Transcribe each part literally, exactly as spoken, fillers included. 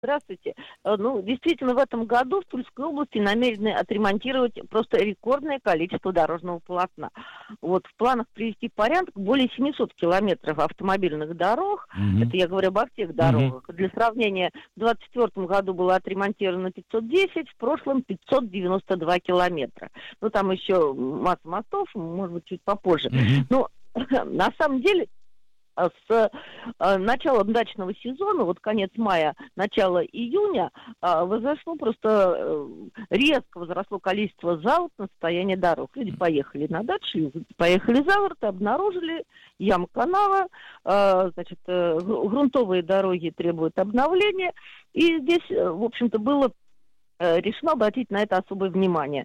Здравствуйте. Э, Ну, действительно, в этом году в Тульской области намерены отремонтировать просто рекордное количество дорожного полотна. Вот в планах привести в порядок более семьсот километров автомобильных дорог. Мгм. Это я говорю обо всех Мгм. дорогах. Для сравнения, в двадцать четвёртом году было отремонтировано пятьсот десять, в прошлом пятьсот девяносто два километра. Ну, там еще масса мостов, может быть, чуть попозже. Мгм. Но на самом деле а с э, началом дачного сезона, вот конец мая, начало июня, а, возросло просто, э, резко возросло количество заворот на состояние дорог. Люди поехали на дачу, поехали за город, обнаружили ямы, канава, э, значит, э, гру- грунтовые дороги требуют обновления. И здесь, э, в общем-то, было э, решено обратить на это особое внимание.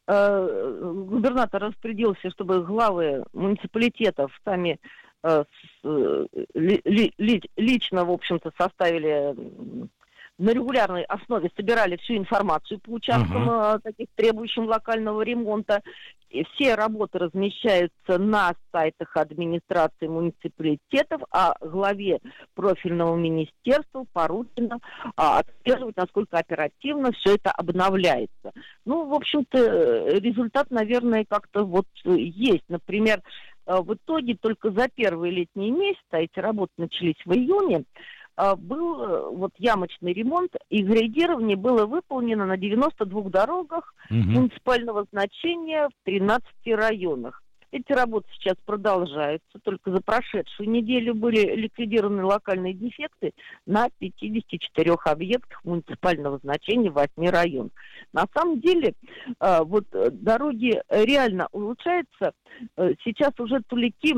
Э, Губернатор распорядился, чтобы главы муниципалитетов сами э, с- э, ли- ли- ли- лично, в общем-то, составили м, на регулярной основе, собирали всю информацию по участкам, Ага. э, таких требующим локального ремонта. И все работы размещаются на сайтах администрации муниципалитетов, а главе профильного министерства поручено а, отслеживать, насколько оперативно все это обновляется. Ну, в общем-то, э, результат, наверное, как-то вот э, есть. Например, э, в итоге только за первые летние месяцы, а эти работы начались в июне, э, был э, вот ямочный ремонт, и грейдирование было выполнено на девяноста двух дорогах Мгм. муниципального значения в тринадцати районах. Эти работы сейчас продолжаются. Только за прошедшую неделю были ликвидированы локальные дефекты на пятидесяти четырёх объектах муниципального значения в восьми районах. На самом деле, э, вот э, дороги реально улучшаются. Э, Сейчас уже тулики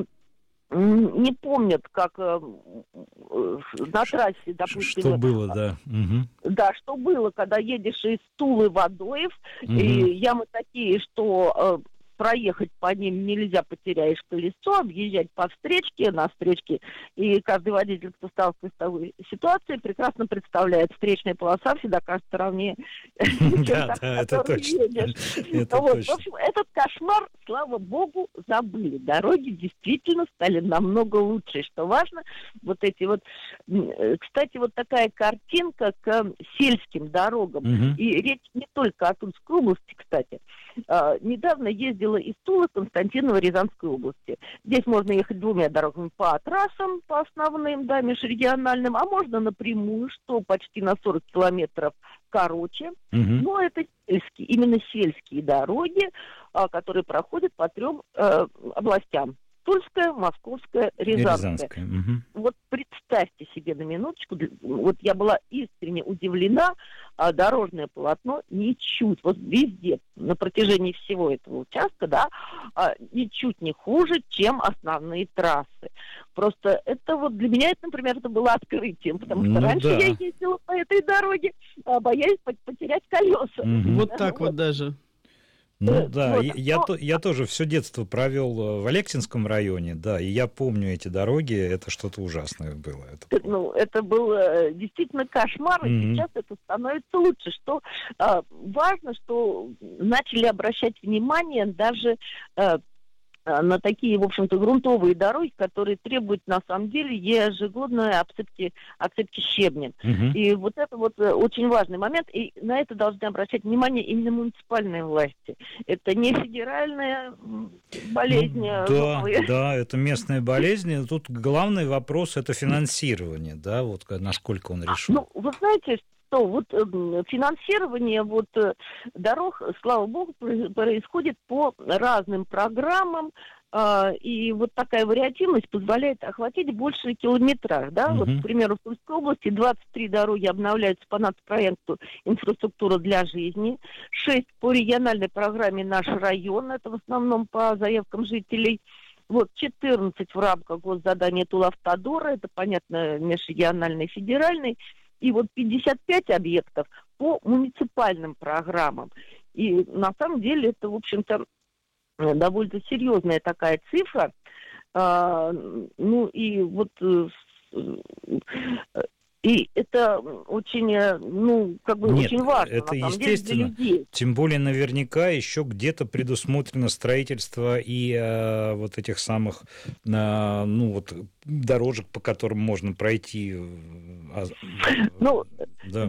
м, не помнят, как э, э, на Ш- трассе, ш- Что допустим, было, да. Мгм. да, что было, когда едешь из Тулы в Адоев, и Мгм. ямы такие, что э, проехать по ним нельзя, потеряешь колесо, объезжать по встречке, на встречке. И каждый водитель, кто сталкивается с такой ситуацией, прекрасно представляет, встречная полоса всегда кажется ровнее, чем Да, та, да, по это которой точно. едешь. Это Вот. В точно. общем, этот кошмар, слава богу, забыли. Дороги действительно стали намного лучше. Что важно, вот эти вот... м, э, Кстати, вот такая картинка к сельским дорогам. Мгм. И речь не только о Тульской области, кстати. А, Недавно ездила из Тулы в Константиново Рязанской области. Здесь можно ехать двумя дорогами по трассам, по основным, да, межрегиональным, а можно напрямую, что почти на сорок километров короче. Мгм. Но это сельские, именно сельские дороги, а, которые проходят по трем э, областям. Тульская, Московская, Рязанская. Рязанская. Мгм. Вот представьте себе на минуточку, д- вот я была искренне удивлена, а дорожное полотно ничуть, вот везде, на протяжении всего этого участка, да, а, ничуть не хуже, чем основные трассы. Просто это вот для меня, это, например, это было открытием, потому что Ну раньше я да. ездила по этой дороге, а, боясь по- потерять колеса. Мгм. Вот так вот Вот. даже. Ну Э, да, вот. я, я, Но то- я тоже все детство провел э, в Алексинском районе, да, и я помню эти дороги, это что-то ужасное было. Это Э, было. ну, это был э, действительно кошмар, и Мгм. сейчас это становится лучше. Что э, важно, что начали обращать внимание даже э, э, на такие, в общем-то, грунтовые дороги, которые требуют, на самом деле, ежегодной обсыпки, обсыпки щебнем. Мгм. И вот это вот э, очень важный момент, и на это должны обращать внимание именно муниципальные власти. Это не федеральная м, Ну болезнь э, да, зоновые. да, это местная болезнь. Тут главный вопрос это финансирование, да, вот ка- насколько он решен. Ну, вы знаете, что вот эм, финансирование вот э, дорог, слава богу, про- происходит по разным программам, а, и вот такая вариативность позволяет охватить больше километраж, да, вот, к Мгм. примеру, в Тульской области двадцать три дороги обновляются по нацпроекту «Инфраструктура для жизни», шесть по региональной программе «Наш район», это в основном по заявкам жителей. Вот, четырнадцать в рамках госзадания Тулавтодора, это, понятно, межрегиональный, федеральный, и вот пятьдесят пять объектов по муниципальным программам. И на самом деле это, в общем-то, э, довольно серьезная такая цифра. А, ну и вот э, с- э, И это очень, ну, как бы Нет, очень важно, это на самом естественно. деле, для людей. Тем более наверняка еще где-то предусмотрено строительство и э, вот этих самых, э, ну, вот, дорожек, по которым можно пройти. Э, Ну, да.